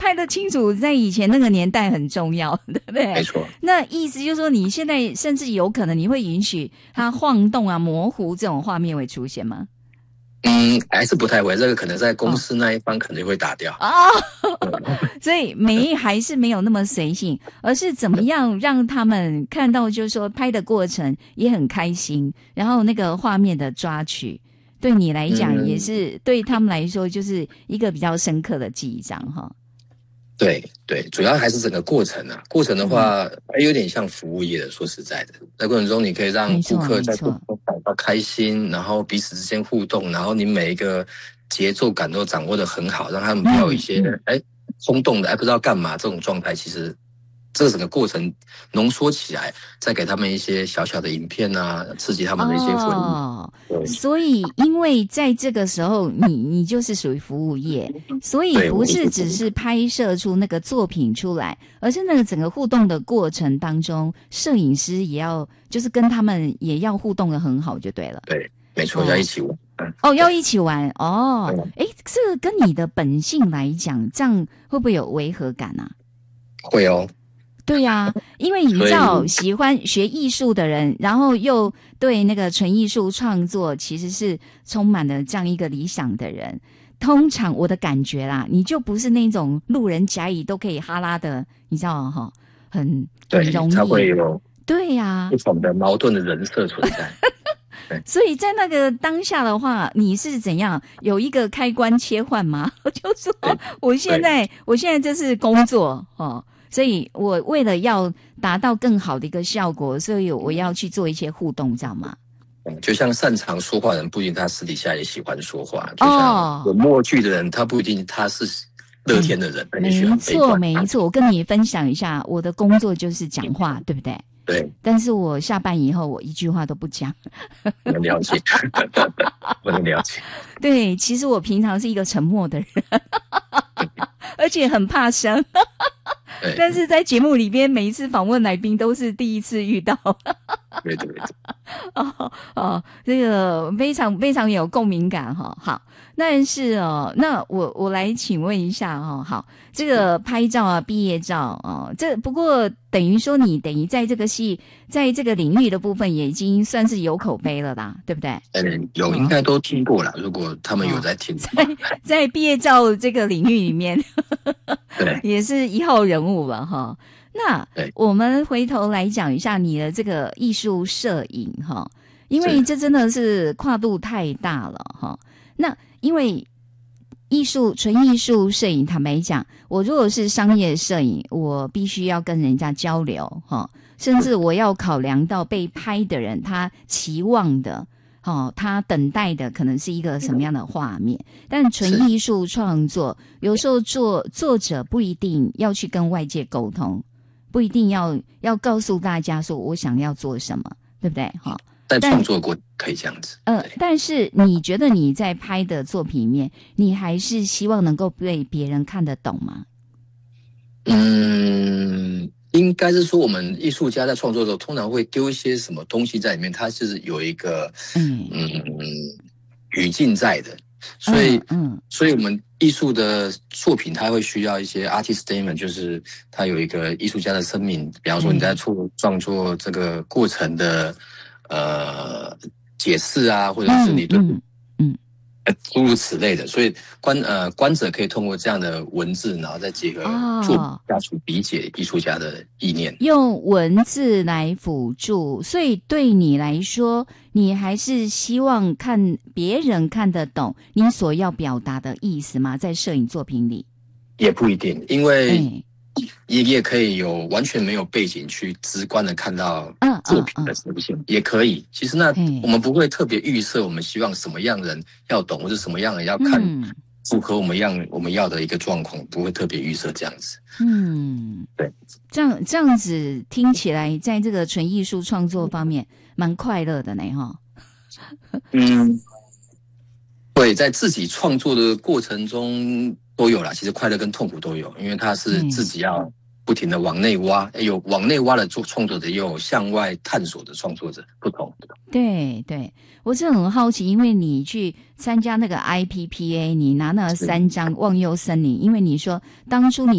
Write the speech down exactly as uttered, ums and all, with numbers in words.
拍得清楚，在以前那个年代很重要，对不对？ 没错。 那意思就是说，你现在甚至有可能你会允许它晃动啊、模糊这种画面会出现吗？ 嗯，还是不太会，这个可能在公司那一方可能会打掉哦，所以没还是没有那么随性，而是怎么样让他们看到，就是说拍的过程也很开心，然后那个画面的抓取，对你来讲也是、嗯、对他们来说就是一个比较深刻的记忆章哈。 对对，主要还是整个过程啊。过程的话，嗯、有点像服务业的。说实在的，在过程中你可以让顾客在过程中感到开心，然后彼此之间互动，然后你每一个节奏感都掌握得很好，让他们不要有一些哎、嗯、空洞的哎不知道干嘛这种状态。其实这个整个过程浓缩起来，再给他们一些小小的影片啊，刺激他们的一些回忆。 哦，所以因为在这个时候，你你就是属于服务业，所以不是只是拍摄出那个作品出来，而是那个整个互动的过程当中，摄影师也要就是跟他们也要互动得很好，就对了。 对，没错，哦、要一起玩。 哦，要一起玩哦。哎，这个跟你的本性来讲，这样会不会有违和感啊？ 会哦。 对呀、啊，因为你知道喜欢学艺术的人，然后又对那个纯艺术创作其实是充满了这样一个理想的人，通常我的感觉啦，你就不是那种路人甲乙都可以哈拉的，你知道哈，很很容易， 才会有对呀、啊， 不同的矛盾的人设存在。 所以在那个当下的话，你是怎样有一个开关切换吗？就说我现在我现在这是工作哦。所以我为了要达到更好的一个效果，所以我要去做一些互动，知道吗？ 就像擅长说话的人，不一定他私底下也喜欢说话。就像有默剧的人，他不一定他是乐天的人。嗯、 没错，没错。我跟你分享一下，我的工作就是讲话，对不对？ 对。 但是我下班以后，我一句话都不讲。 我能了解，我能了解。 对，其实我平常是一个沉默的人，而且很怕生。但是在节目里边，每一次访问来宾都是第一次遇到。 对对对。 哦哦，这个非常非常有共鸣感哈、哦。好，但是哦，那我我来请问一下哈、哦，好，这个拍照啊、毕业照哦，这不过等于说你等于在这个戏，在这个领域的部分也已经算是有口碑了啦，对不对？ 嗯，有应该都听过了。如果他们有在听， 在在毕业照这个领域里面， 对， 也是一号人物了哈。那我们回头来讲一下你的这个艺术摄影哈，因为这真的是跨度太大了哈。那因为艺术纯艺术摄影，坦白讲，我如果是商业摄影，我必须要跟人家交流哈，甚至我要考量到被拍的人他期望的。哦，他等待的可能是一个什么样的画面？但纯艺术创作有时候作作者不一定要去跟外界沟通，不一定要要告诉大家说我想要做什么，对不对？哈、哦， 在创作过可以这样子。 呃，但是你觉得你在拍的作品里面，你还是希望能够被别人看得懂吗？ 嗯。应该是说，我们艺术家在创作的时候，通常会丢一些什么东西在里面，它是有一个嗯嗯语境在的，所以嗯，嗯所以我们艺术的作品，它会需要一些 artist statement， 就是它有一个艺术家的生命，比方说你在创创作这个过程的呃解释啊，或者是你对嗯。嗯嗯诸如此类的，所以观呃观者可以通过这样的文字，然后再结合作品下去理解艺术家的意念， 用文字来辅助。所以对你来说，你还是希望看别人看得懂你所要表达的意思吗？在摄影作品里， 也不一定，因为。嗯也也可以有完全没有背景去直观的看到作品的呈现，嗯嗯嗯、也可以。其实那我们不会特别预设我们希望什么样人要懂，或者什么样人要看，符合我们样我们要的一个状况，不会特别预设这样子。 嗯， 对， 这样这样子听起来，在这个纯艺术创作方面蛮快乐的呢，哈。 嗯，对，在自己创作的过程中。都有啦，其实快乐跟痛苦都有，因为他是自己要不停的往内挖，嗯、有往内挖的做创作者，也有向外探索的创作者，不同。 对对，我是很好奇，因为你去参加那个 I P P A， 你拿那三张忘忧森林，因为你说当初你。